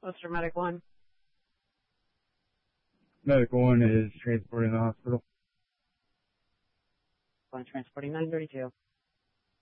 Worcester Medic 1. Medic 1 is transporting the hospital. One transporting 932.